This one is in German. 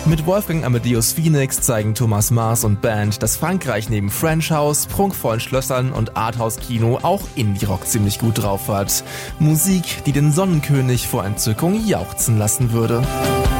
Mit Wolfgang Amadeus Phoenix zeigen Thomas Mars und Band, dass Frankreich neben French House, prunkvollen Schlössern und Arthouse-Kino auch Indie-Rock ziemlich gut drauf hat. Musik, die den Sonnenkönig vor Entzückung jauchzen lassen würde.